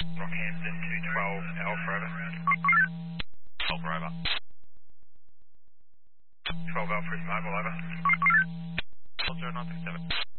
Rockhampton to 12 Alpha, over. Alpha, over. 12 Alpha is mobile, over. 0937.